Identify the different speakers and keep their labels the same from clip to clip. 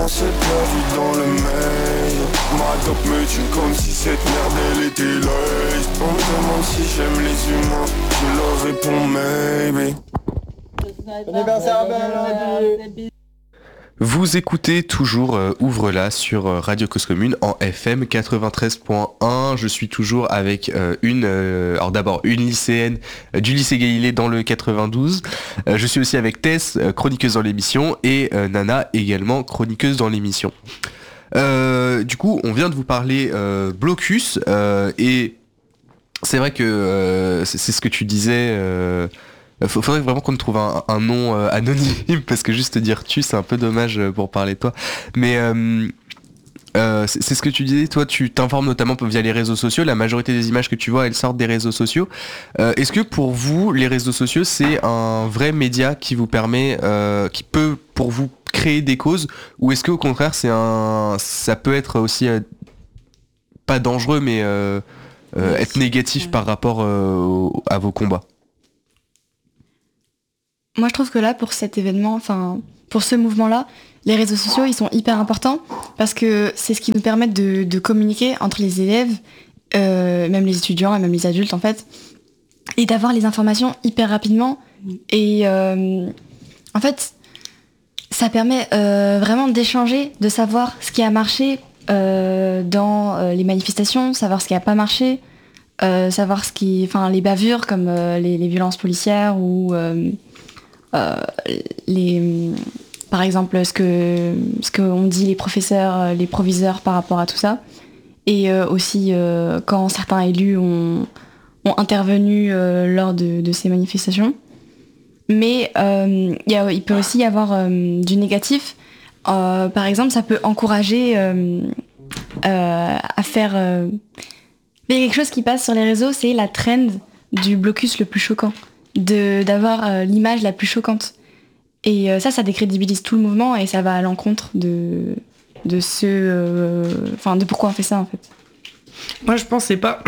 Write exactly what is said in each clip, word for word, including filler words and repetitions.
Speaker 1: s'est perdu dans le mail. Ma dope me tue comme si cette merde elle était lace. On me demande si j'aime les humains, je leur réponds maybe.
Speaker 2: Anniversaire belle.
Speaker 3: Vous écoutez toujours euh, Ouvre-la sur euh, Radio Cause Commune en F M quatre-vingt-treize point un. Je suis toujours avec euh, une, euh, alors d'abord une lycéenne euh, du lycée Galilée dans le quatre-vingt-douze. Euh, je suis aussi avec Tess, euh, chroniqueuse dans l'émission, et euh, Nana, également chroniqueuse dans l'émission. Euh, du coup, on vient de vous parler euh, blocus, euh, et c'est vrai que euh, c'est, c'est ce que tu disais... Euh, Faudrait vraiment qu'on trouve un, un nom euh, anonyme, parce que juste dire tu, c'est un peu dommage pour parler de toi. Mais euh, euh, c'est, c'est ce que tu disais, toi tu t'informes notamment via les réseaux sociaux, la majorité des images que tu vois elles sortent des réseaux sociaux. Euh, est-ce que pour vous les réseaux sociaux c'est un vrai média qui vous permet, euh, qui peut pour vous créer des causes, ou est-ce que au contraire c'est un, ça peut être aussi euh, pas dangereux mais euh, euh, être négatif par rapport euh, à vos combats?
Speaker 4: Moi, je trouve que là, pour cet événement, enfin, pour ce mouvement-là, les réseaux sociaux, ils sont hyper importants parce que c'est ce qui nous permet de, de communiquer entre les élèves, euh, même les étudiants et même les adultes, en fait, et d'avoir les informations hyper rapidement. Et euh, en fait, ça permet euh, vraiment d'échanger, de savoir ce qui a marché euh, dans euh, les manifestations, savoir ce qui n'a pas marché, euh, savoir ce qui, enfin, les bavures comme euh, les, les violences policières ou... Euh, Euh, les, par exemple ce que ce qu'ont dit les professeurs, les proviseurs par rapport à tout ça, et euh, aussi euh, quand certains élus ont, ont intervenu euh, lors de, de ces manifestations. Mais euh, y a, il peut aussi y avoir euh, du négatif. Euh, par exemple, ça peut encourager euh, euh, à faire... Euh... Il y a quelque chose qui passe sur les réseaux, c'est la trend du blocus le plus choquant. De, d'avoir euh, l'image la plus choquante. Et euh, ça, ça décrédibilise tout le mouvement et ça va à l'encontre de, de ce... Enfin, euh, de pourquoi on fait ça, en fait.
Speaker 2: Moi, je pense que c'est pas...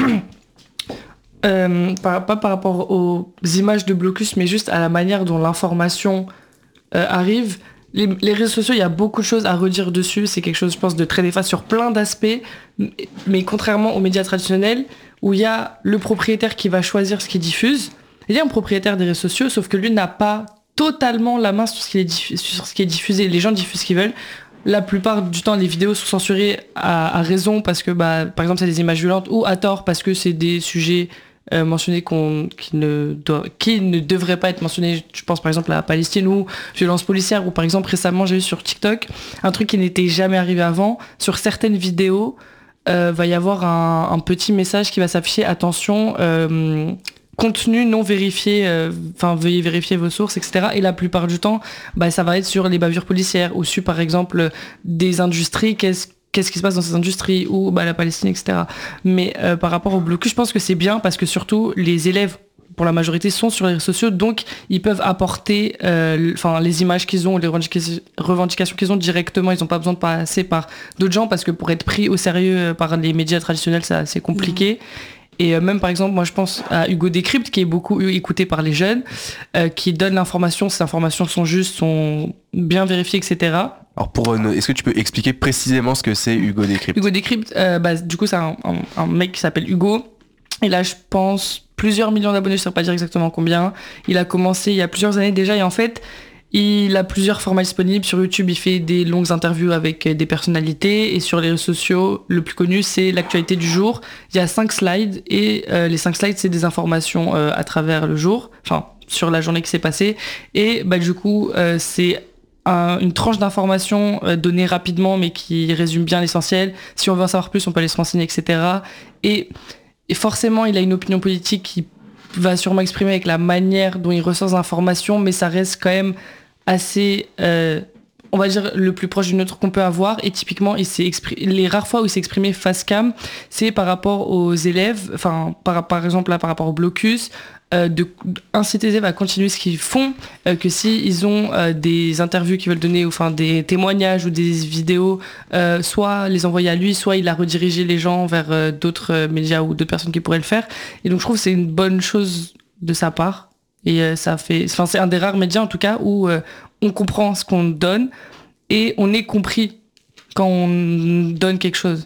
Speaker 2: euh, pas, pas par rapport aux images de blocus, mais juste à la manière dont l'information euh, arrive. Les, les réseaux sociaux, il y a beaucoup de choses à redire dessus. C'est quelque chose, je pense, de très néfaste sur plein d'aspects. Mais contrairement aux médias traditionnels, où il y a le propriétaire qui va choisir ce qu'il diffuse, il y a un propriétaire des réseaux sociaux, sauf que lui n'a pas totalement la main sur ce qui est diffusé. Sur ce qui est diffusé. Les gens diffusent ce qu'ils veulent. La plupart du temps, les vidéos sont censurées à, à raison parce que, bah, par exemple, c'est des images violentes, ou à tort parce que c'est des sujets euh, mentionnés qu'on, qui, ne doit, qui ne devraient pas être mentionnés. Je pense par exemple à la Palestine ou violence policière, ou par exemple récemment j'ai vu sur TikTok un truc qui n'était jamais arrivé avant. Sur certaines vidéos, euh, va y avoir un, un petit message qui va s'afficher. Attention. Euh, contenu non vérifié, enfin euh, veuillez vérifier vos sources, et cetera. Et la plupart du temps, bah, ça va être sur les bavures policières ou sur par exemple des industries, qu'est-ce, qu'est-ce qui se passe dans ces industries, ou bah, la Palestine, et cetera. Mais euh, par rapport au blocus, je pense que c'est bien parce que surtout les élèves, pour la majorité, sont sur les réseaux sociaux, donc ils peuvent apporter euh, les images qu'ils ont, les revendications qu'ils ont directement. Ils n'ont pas besoin de passer par d'autres gens parce que pour être pris au sérieux par les médias traditionnels, c'est assez compliqué. Mmh. Et même par exemple, moi je pense à Hugo Décrypte qui est beaucoup écouté par les jeunes, euh, qui donne l'information, ces informations sont justes, sont bien vérifiées, et cetera.
Speaker 3: Alors pour, euh, est-ce que tu peux expliquer précisément ce que c'est Hugo Décrypte ?
Speaker 2: Hugo Décrypte, euh, bah, du coup c'est un, un, un mec qui s'appelle Hugo. Et là je pense plusieurs millions d'abonnés, je ne sais pas dire exactement combien. Il a commencé il y a plusieurs années déjà et en fait... Il a plusieurs formats disponibles. Sur YouTube, il fait des longues interviews avec des personnalités. Et sur les réseaux sociaux, le plus connu, c'est l'actualité du jour. Il y a cinq slides. Et euh, les cinq slides, c'est des informations euh, à travers le jour. Enfin, sur la journée qui s'est passée. Et bah, du coup, euh, c'est un, une tranche d'informations euh, donnée rapidement, mais qui résume bien l'essentiel. Si on veut en savoir plus, on peut aller se renseigner, et cetera. Et, et forcément, il a une opinion politique qui va sûrement exprimer avec la manière dont il ressort les informations. Mais ça reste quand même... assez, euh, on va dire, le plus proche du neutre qu'on peut avoir. Et typiquement, il s'est exprimé, les rares fois où il s'est exprimé face cam, c'est par rapport aux élèves, enfin, par, par exemple, là, par rapport au blocus, euh, de inciter les élèves à continuer ce qu'ils font, euh, que si ils ont euh, des interviews qu'ils veulent donner, ou enfin des témoignages ou des vidéos, euh, soit les envoyer à lui, soit il a redirigé les gens vers euh, d'autres euh, médias ou d'autres personnes qui pourraient le faire. Et donc, je trouve que c'est une bonne chose de sa part. Et euh, ça fait, enfin c'est un des rares médias en tout cas où euh, on comprend ce qu'on donne et on est compris quand on donne quelque chose.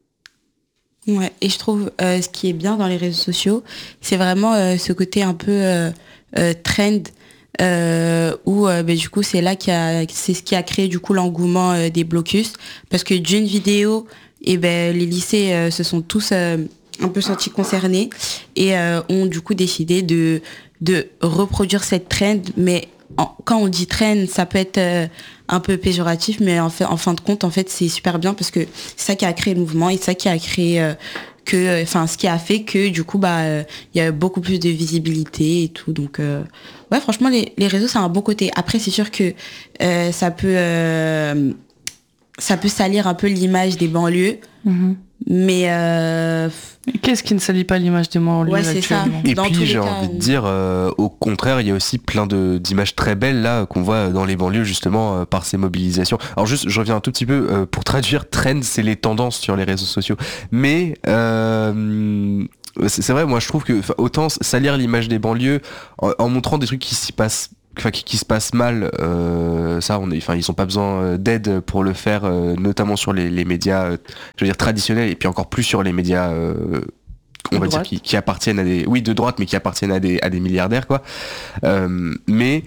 Speaker 5: Ouais, et je trouve euh, ce qui est bien dans les réseaux sociaux, c'est vraiment euh, ce côté un peu euh, euh, trend, euh, où euh, bah, du coup c'est là qu'il y a, c'est ce qui a créé du coup l'engouement euh, des blocus, parce que d'une vidéo, et ben les lycées euh, se sont tous euh, un peu sentis concernés et euh, ont du coup décidé de de reproduire cette trend, mais en, quand on dit trend, ça peut être euh, un peu péjoratif, mais en, fait, en fin de compte, en fait, c'est super bien parce que c'est ça qui a créé le mouvement et c'est ça qui a créé euh, que, enfin, ce qui a fait que du coup, bah, il euh, y a beaucoup plus de visibilité et tout. Donc, euh, ouais, franchement, les, les réseaux, c'est un bon côté. Après, c'est sûr que euh, ça peut, euh, ça peut salir un peu l'image des banlieues, mmh. mais euh,
Speaker 2: qu'est-ce qui ne salit pas l'image des banlieues
Speaker 5: ouais, c'est ça.
Speaker 3: Et
Speaker 5: dans
Speaker 3: puis, j'ai
Speaker 5: cas,
Speaker 3: envie
Speaker 5: on...
Speaker 3: de dire, euh, au contraire, il y a aussi plein de, d'images très belles là qu'on voit dans les banlieues justement euh, par ces mobilisations. Alors juste, je reviens un tout petit peu euh, pour traduire. Trend, c'est les tendances sur les réseaux sociaux. Mais euh, c'est, c'est vrai, moi je trouve que autant salir l'image des banlieues en, en montrant des trucs qui s'y passent. Enfin, qui, qui se passe mal, euh, ça, on est, enfin, ils ont pas besoin d'aide pour le faire, euh, notamment sur les, les médias, euh, je veux dire traditionnels, et puis encore plus sur les médias, euh, on va dire qui, qui appartiennent à des, oui, de droite, mais qui appartiennent à des, à des milliardaires, quoi. Euh, mais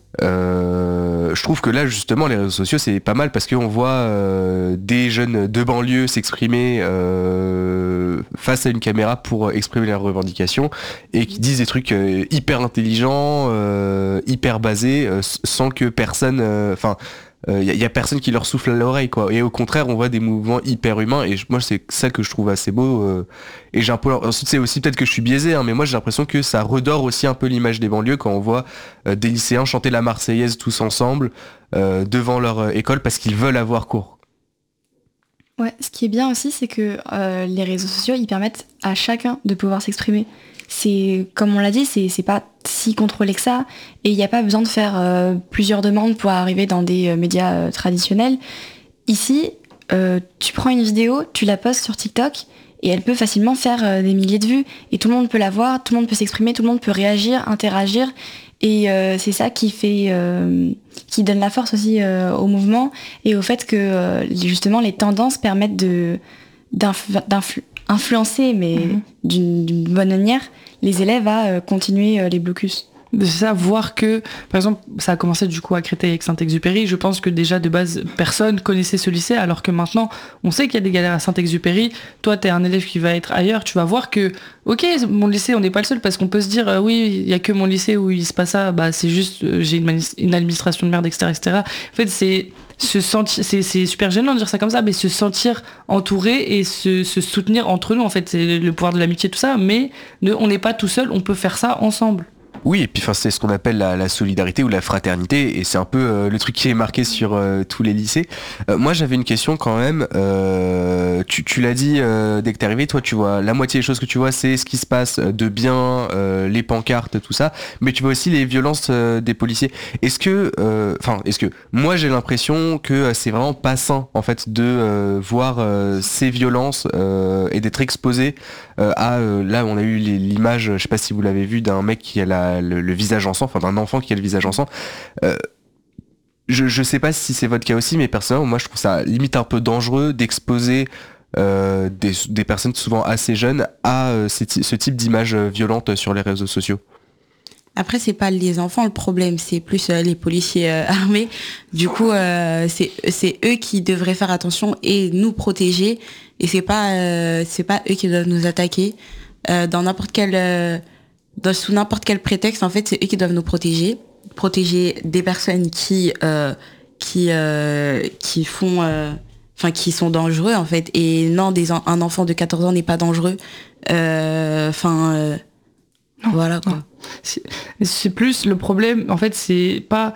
Speaker 3: euh, je trouve que là, justement, les réseaux sociaux, c'est pas mal parce qu'on voit euh, des jeunes de banlieue s'exprimer euh, face à une caméra pour exprimer leurs revendications et qui disent des trucs euh, hyper intelligents, euh, hyper basés, euh, sans que personne, enfin, euh, il euh, y, y a personne qui leur souffle à l'oreille, quoi. Et au contraire, on voit des mouvements hyper humains. Et moi, c'est ça que je trouve assez beau. Euh, et j'ai un peu, ensuite, c'est aussi peut-être que je suis biaisé, hein, mais moi, j'ai l'impression que ça redore aussi un peu l'image des banlieues quand on voit euh, des lycéens chanter la Marseillaise tous ensemble euh, devant leur euh, école parce qu'ils veulent avoir cours.
Speaker 4: Ouais, ce qui est bien aussi, c'est que euh, les réseaux sociaux, ils permettent à chacun de pouvoir s'exprimer. C'est, comme on l'a dit, c'est, c'est pas si contrôlé que ça, et il n'y a pas besoin de faire euh, plusieurs demandes pour arriver dans des euh, médias euh, traditionnels. Ici, euh, tu prends une vidéo, tu la postes sur TikTok, et elle peut facilement faire euh, des milliers de vues, et tout le monde peut la voir, tout le monde peut s'exprimer, tout le monde peut réagir, interagir, et euh, c'est ça qui fait, euh, qui donne la force aussi euh, au mouvement, et au fait que euh, justement les tendances permettent de, d'influ- d'influ- influencer, mais mmh. d'une, d'une bonne manière, les élèves à euh, continuer euh, les blocus.
Speaker 2: C'est ça, voir que, par exemple, ça a commencé du coup à Créteil avec Saint-Exupéry. Je pense que déjà de base, personne connaissait ce lycée, alors que maintenant, on sait qu'il y a des galères à Saint-Exupéry. Toi, t'es un élève qui va être ailleurs, tu vas voir que, ok, mon lycée, on n'est pas le seul, parce qu'on peut se dire, euh, oui, il y a que mon lycée où il se passe ça, bah c'est juste, euh, j'ai une, mani- une administration de merde, et cetera, et cetera. En fait, c'est se sentir, c'est, c'est super gênant de dire ça comme ça, mais se sentir entouré et se, se soutenir entre nous, en fait, c'est le pouvoir de l'amitié, tout ça, mais ne, on n'est pas tout seul, on peut faire ça ensemble.
Speaker 3: Oui, et puis enfin, c'est ce qu'on appelle la, la solidarité ou la fraternité, et c'est un peu euh, le truc qui est marqué sur euh, tous les lycées. Euh, moi, j'avais une question quand même. Euh, tu, tu l'as dit euh, dès que t'es arrivé, toi, tu vois la moitié des choses que tu vois, c'est ce qui se passe de bien, euh, les pancartes, tout ça, mais tu vois aussi les violences euh, des policiers. Est-ce que, enfin, euh, est-ce que moi, j'ai l'impression que euh, c'est vraiment pas sain, en fait, de euh, voir euh, ces violences euh, et d'être exposé euh, à. Euh, là, on a eu les, l'image, je sais pas si vous l'avez vu, d'un mec qui a la Le, le visage en sang, enfin d'un enfant qui a le visage en sang. Euh, je, je sais pas si c'est votre cas aussi, mais personnellement, moi je trouve ça limite un peu dangereux d'exposer euh, des, des personnes souvent assez jeunes à euh, ce, ce type d'images violentes sur les réseaux sociaux.
Speaker 5: Après, c'est pas les enfants le problème, c'est plus euh, les policiers euh, armés. Du coup, euh, c'est, c'est eux qui devraient faire attention et nous protéger. Et c'est pas, euh, c'est pas eux qui doivent nous attaquer. Euh, dans n'importe quel... Euh, Dans, sous n'importe quel prétexte, en fait, c'est eux qui doivent nous protéger, protéger des personnes qui euh, qui euh, qui font, enfin, euh, qui sont dangereux, en fait. Et non, des un enfant de quatorze ans n'est pas dangereux. Enfin, euh, euh, voilà quoi.
Speaker 2: C'est, c'est plus le problème. En fait, c'est pas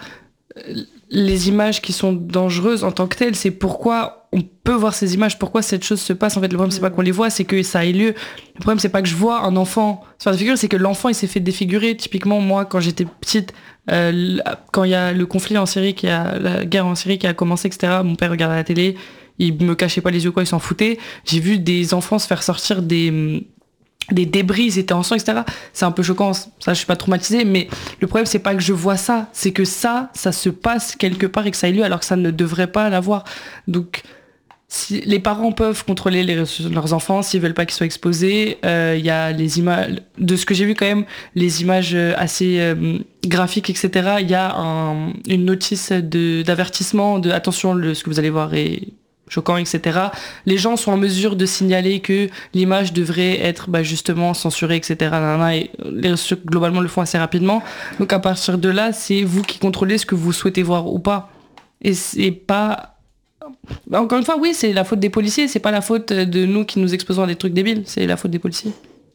Speaker 2: les images qui sont dangereuses en tant que telles, c'est pourquoi on peut voir ces images, pourquoi cette chose se passe. En fait, le problème, c'est pas qu'on les voit, c'est que ça ait lieu. Le problème, c'est pas que je vois un enfant se faire défigurer, c'est que l'enfant, il s'est fait défigurer. Typiquement, moi, quand j'étais petite, euh, quand il y a le conflit en Syrie, qui a, la guerre en Syrie qui a commencé, et cetera, mon père regardait la télé, il me cachait pas les yeux, quoi, il s'en foutait. J'ai vu des enfants se faire sortir des... des débris, ils étaient en sang, et cetera. C'est un peu choquant, ça je suis pas traumatisée, mais le problème c'est pas que je vois ça, c'est que ça, ça se passe quelque part et que ça ait lieu alors que ça ne devrait pas l'avoir. Donc si, les parents peuvent contrôler les réseaux sociaux de leurs enfants s'ils veulent pas qu'ils soient exposés. Il euh, y a les images, de ce que j'ai vu quand même, les images assez euh, graphiques, et cetera. Il y a un, une notice de, d'avertissement, de attention, le, ce que vous allez voir est choquant, et cetera. Les gens sont en mesure de signaler que l'image devrait être bah, justement censurée, et cetera. Et les réseaux sociaux globalement le font assez rapidement. Donc à partir de là, c'est vous qui contrôlez ce que vous souhaitez voir ou pas. Et c'est pas... Encore une fois, oui, c'est la faute des policiers, c'est pas la faute de nous qui nous exposons à des trucs débiles, c'est la faute des policiers.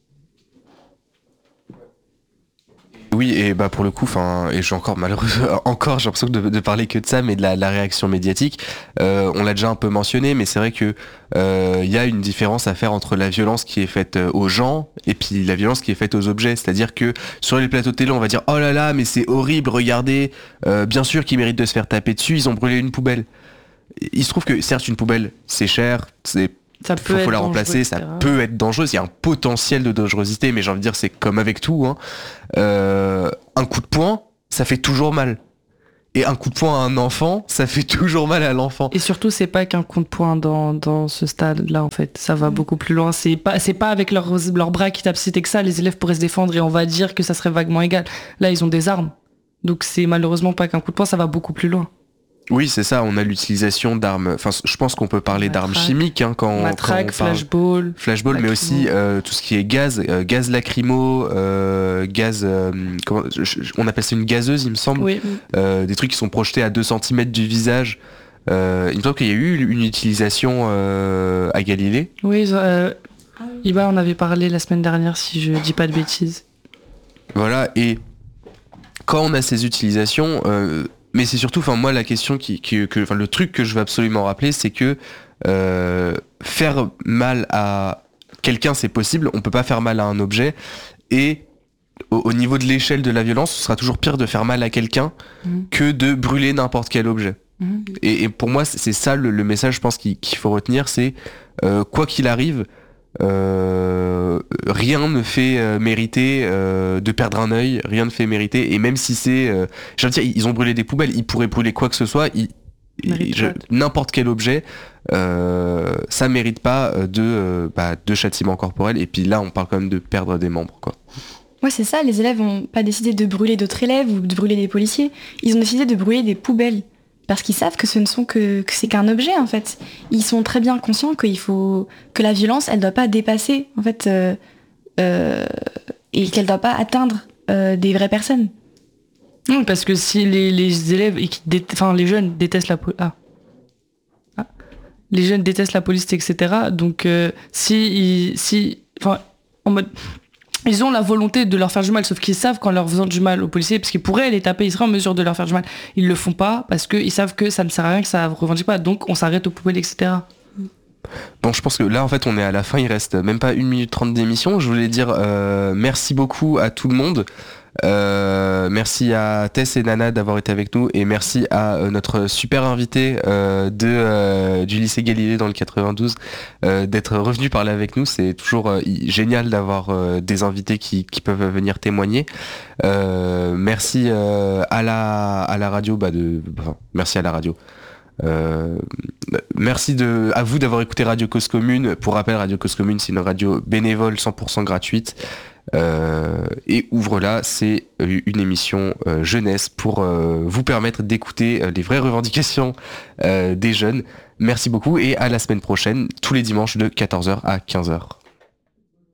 Speaker 3: Oui, et bah pour le coup, enfin, et j'ai encore malheureusement encore, j'ai l'impression de, de parler que de ça, mais de la, la réaction médiatique. Euh, on l'a déjà un peu mentionné, mais c'est vrai que il euh, y a une différence à faire entre la violence qui est faite aux gens et puis la violence qui est faite aux objets. C'est-à-dire que sur les plateaux de télé, on va dire oh là là, mais c'est horrible, regardez, euh, bien sûr qu'ils méritent de se faire taper dessus, ils ont brûlé une poubelle. Il se trouve que certes une poubelle c'est cher, c'est
Speaker 2: ça peut
Speaker 3: faut, faut la remplacer, ça peut être dangereux, il y a un potentiel de dangerosité, mais j'ai envie de dire c'est comme avec tout, hein. Euh, un coup de poing ça fait toujours mal, et un coup de poing à un enfant ça fait toujours mal à l'enfant.
Speaker 2: Et surtout c'est pas qu'un coup de poing dans, dans ce stade là en fait, ça va mmh. beaucoup plus loin, c'est pas, c'est pas avec leurs leur bras qui tapent, c'était que ça, les élèves pourraient se défendre et on va dire que ça serait vaguement égal. Là ils ont des armes, donc c'est malheureusement pas qu'un coup de poing, ça va beaucoup plus loin.
Speaker 3: Oui, c'est ça, on a l'utilisation d'armes, enfin je pense qu'on peut parler Matraque. d'armes chimiques hein, quand,
Speaker 2: Matraque,
Speaker 3: quand on parle
Speaker 2: flashball,
Speaker 3: flashball lacrymo. Mais aussi euh, tout ce qui est gaz, euh, gaz lacrymo, euh, gaz, euh, comment, je, on appelle ça une gazeuse il me semble,
Speaker 2: oui.
Speaker 3: euh, des trucs qui sont projetés à deux centimètres du visage. Euh, il me semble qu'il y a eu une utilisation euh, à Galilée.
Speaker 2: Oui, euh, Iba en avait parlé la semaine dernière si je dis pas de bêtises.
Speaker 3: Voilà, et quand on a ces utilisations... Euh, mais c'est surtout, enfin moi la question qui, qui que, enfin le truc que je veux absolument rappeler, c'est que euh, faire mal à quelqu'un c'est possible, on peut pas faire mal à un objet, et au, au niveau de l'échelle de la violence, ce sera toujours pire de faire mal à quelqu'un mmh. que de brûler n'importe quel objet. Mmh. Et, et pour moi c'est ça le, le message, je pense qu'il, qu'il faut retenir, c'est euh, quoi qu'il arrive. Euh, rien ne fait euh, mériter euh, de perdre un œil, rien ne fait mériter, et même si c'est euh, je veux dire, ils ont brûlé des poubelles, ils pourraient brûler quoi que ce soit, ils, ils, je, n'importe quel objet, euh, ça mérite pas de, euh, bah, de châtiment corporel, et puis là on parle quand même de perdre des membres quoi.
Speaker 4: Ouais c'est ça, les élèves ont pas décidé de brûler d'autres élèves ou de brûler des policiers, ils ont décidé de brûler des poubelles. Parce qu'ils savent que ce ne sont que, que c'est qu'un objet en fait. Ils sont très bien conscients qu'il faut que la violence, elle doit pas dépasser en fait euh, euh, et qu'elle doit pas atteindre euh, des vraies personnes.
Speaker 2: Non, parce que si les, les élèves et qui dé- enfin les jeunes détestent la police, ah. ah. les jeunes détestent la police, et cetera. Donc euh, si si enfin en mode ils ont la volonté de leur faire du mal, sauf qu'ils savent qu'en leur faisant du mal aux policiers, parce qu'ils pourraient les taper, ils seraient en mesure de leur faire du mal. Ils le font pas parce qu'ils savent que ça ne sert à rien, que ça ne revendique pas. Donc on s'arrête aux poubelles, et cetera.
Speaker 3: Bon, je pense que là, en fait, on est à la fin. Il reste même pas une minute trente d'émission. Je voulais dire euh, merci beaucoup à tout le monde. Euh, merci à Tess et Nana d'avoir été avec nous, et merci à euh, notre super invité euh, de, euh, du lycée Galilée dans le quatre-vingt-douze euh, d'être revenu parler avec nous. C'est toujours euh, génial d'avoir euh, des invités qui, qui peuvent venir témoigner. Euh, merci euh, à, la, à la radio, bah de, enfin, merci à la radio. Euh, merci de, à vous d'avoir écouté Radio Cause Commune. Pour rappel, Radio Cause Commune, c'est une radio bénévole cent pour cent gratuite. Euh, et Ouvre-la, c'est une émission euh, jeunesse pour euh, vous permettre d'écouter euh, les vraies revendications euh, des jeunes. Merci beaucoup et à la semaine prochaine, tous les dimanches de quatorze heures à quinze heures.